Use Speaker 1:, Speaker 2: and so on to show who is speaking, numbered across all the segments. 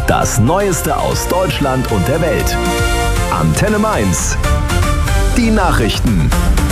Speaker 1: Das Neueste aus Deutschland und der Welt. Antenne Mainz. Die Nachrichten.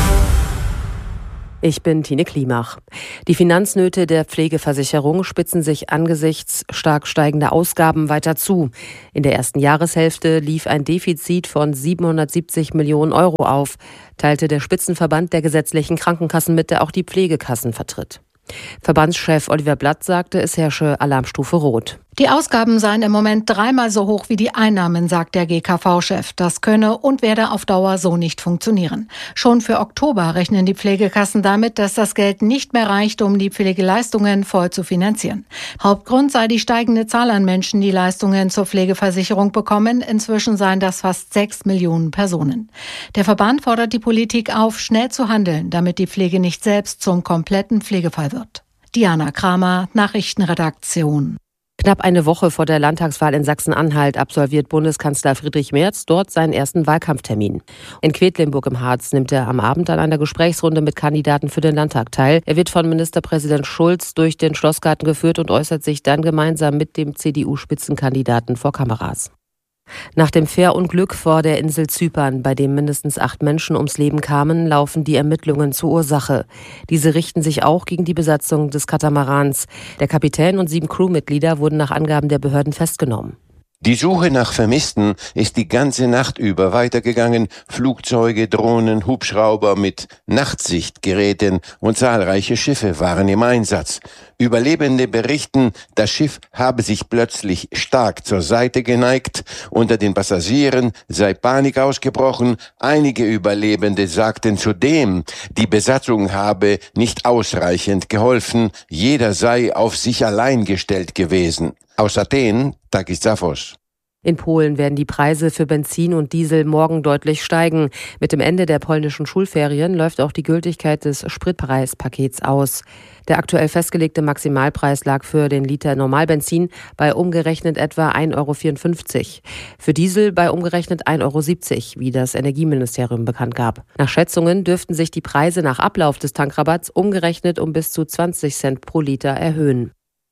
Speaker 2: Ich bin Tine Klimach. Die Finanznöte der Pflegeversicherung spitzen sich angesichts stark steigender Ausgaben weiter zu. In der ersten Jahreshälfte lief ein Defizit von 770 Millionen Euro auf, teilte der Spitzenverband der gesetzlichen Krankenkassen mit, der auch die Pflegekassen vertritt. Verbandschef Oliver Blatt sagte, es herrsche Alarmstufe Rot.
Speaker 3: Die Ausgaben seien im Moment 3-mal so hoch wie die Einnahmen, sagt der GKV-Chef. Das könne und werde auf Dauer so nicht funktionieren. Schon für Oktober rechnen die Pflegekassen damit, dass das Geld nicht mehr reicht, um die Pflegeleistungen voll zu finanzieren. Hauptgrund sei die steigende Zahl an Menschen, die Leistungen zur Pflegeversicherung bekommen. Inzwischen seien das fast 6 Millionen Personen. Der Verband fordert die Politik auf, schnell zu handeln, damit die Pflege nicht selbst zum kompletten Pflegefall wird. Diana Kramer, Nachrichtenredaktion.
Speaker 2: Knapp eine Woche vor der Landtagswahl in Sachsen-Anhalt absolviert Bundeskanzler Friedrich Merz dort seinen ersten Wahlkampftermin. In Quedlinburg im Harz nimmt er am Abend an einer Gesprächsrunde mit Kandidaten für den Landtag teil. Er wird von Ministerpräsident Schulz durch den Schlossgarten geführt und äußert sich dann gemeinsam mit dem CDU-Spitzenkandidaten vor Kameras. Nach dem Fährunglück vor der Insel Zypern, bei dem mindestens 8 Menschen ums Leben kamen, laufen die Ermittlungen zur Ursache. Diese richten sich auch gegen die Besatzung des Katamarans. Der Kapitän und 7 Crewmitglieder wurden nach Angaben der Behörden festgenommen.
Speaker 4: Die Suche nach Vermissten ist die ganze Nacht über weitergegangen. Flugzeuge, Drohnen, Hubschrauber mit Nachtsichtgeräten und zahlreiche Schiffe waren im Einsatz. Überlebende berichten, das Schiff habe sich plötzlich stark zur Seite geneigt. Unter den Passagieren sei Panik ausgebrochen. Einige Überlebende sagten zudem, die Besatzung habe nicht ausreichend geholfen. Jeder sei auf sich allein gestellt gewesen. Aus Athen, Takis Zaphos.
Speaker 2: In Polen werden die Preise für Benzin und Diesel morgen deutlich steigen. Mit dem Ende der polnischen Schulferien läuft auch die Gültigkeit des Spritpreispakets aus. Der aktuell festgelegte Maximalpreis lag für den Liter Normalbenzin bei umgerechnet etwa 1,54 €. Für Diesel bei umgerechnet 1,70 €, wie das Energieministerium bekannt gab. Nach Schätzungen dürften sich die Preise nach Ablauf des Tankrabatts umgerechnet um bis zu 20 Cent pro Liter erhöhen.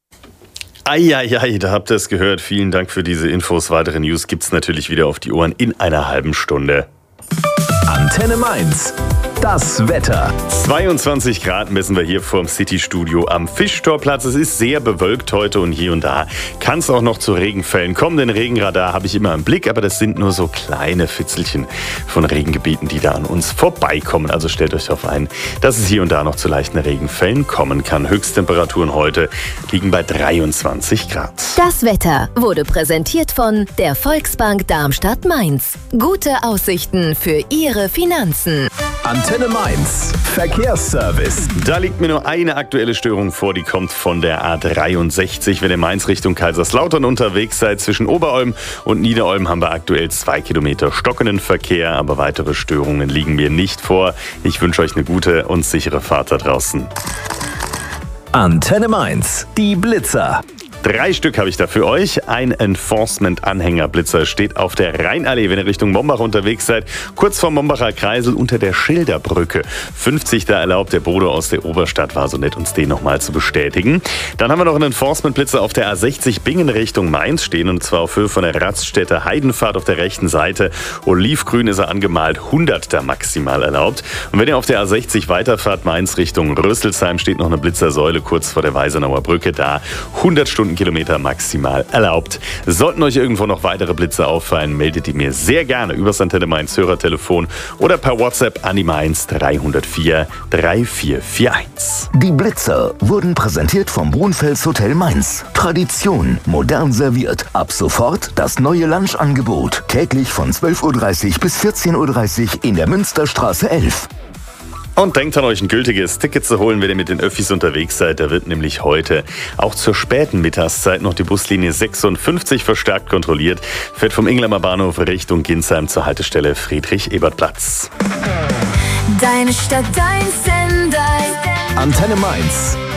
Speaker 5: Eieiei, da habt ihr es gehört. Vielen Dank für diese Infos. Weitere News gibt's natürlich wieder auf die Ohren in einer halben Stunde.
Speaker 1: Antenne Mainz. Das Wetter.
Speaker 5: 22 Grad messen wir hier vorm City-Studio am Fischtorplatz. Es ist sehr bewölkt heute und hier und da kann es auch noch zu Regenfällen kommen. Den Regenradar habe ich immer im Blick, aber das sind nur so kleine Fitzelchen von Regengebieten, die da an uns vorbeikommen. Also stellt euch darauf ein, dass es hier und da noch zu leichten Regenfällen kommen kann. Höchsttemperaturen heute liegen bei 23 Grad.
Speaker 6: Das Wetter wurde präsentiert von der Volksbank Darmstadt-Mainz. Gute Aussichten für Ihre Finanzen.
Speaker 1: Antenne Mainz. Verkehrsservice.
Speaker 5: Da liegt mir nur eine aktuelle Störung vor, die kommt von der A63. Wenn ihr Mainz Richtung Kaiserslautern unterwegs seid, zwischen Oberolm und Niederolm haben wir aktuell 2 Kilometer stockenden Verkehr, aber weitere Störungen liegen mir nicht vor. Ich wünsche euch eine gute und sichere Fahrt da draußen.
Speaker 1: Antenne Mainz. Die Blitzer.
Speaker 5: 3 Stück habe ich da für euch. Ein Enforcement-Anhänger-Blitzer steht auf der Rheinallee, wenn ihr Richtung Mombach unterwegs seid. Kurz vor Mombacher Kreisel unter der Schilderbrücke. 50 da erlaubt. Der Bodo aus der Oberstadt war so nett, uns den nochmal zu bestätigen. Dann haben wir noch einen Enforcement-Blitzer auf der A60 Bingen Richtung Mainz stehen. Und zwar auf Höhe von der Raststätte Heidenfahrt auf der rechten Seite. Olivgrün ist er angemalt. 100 da maximal erlaubt. Und wenn ihr auf der A60 weiterfahrt, Mainz Richtung Rüsselsheim, steht noch eine Blitzersäule kurz vor der Weisenauer Brücke da. 100 Stundenkilometer maximal erlaubt. Sollten euch irgendwo noch weitere Blitze auffallen, meldet die mir sehr gerne übers Antenne Mainz Hörertelefon oder per WhatsApp an die Mainz 304 3441.
Speaker 1: Die Blitzer wurden präsentiert vom Brunfels Hotel Mainz. Tradition, modern serviert. Ab sofort das neue Lunchangebot. Täglich von 12:30 Uhr bis 14:30 Uhr in der Münsterstraße 11.
Speaker 5: Und denkt an euch, ein gültiges Ticket zu holen, wenn ihr mit den Öffis unterwegs seid. Da wird nämlich heute auch zur späten Mittagszeit noch die Buslinie 56 verstärkt kontrolliert. Fährt vom Inglamer Bahnhof Richtung Ginsheim zur Haltestelle Friedrich-Ebert-Platz.
Speaker 7: Deine Stadt, dein Sender.
Speaker 1: Antenne Mainz.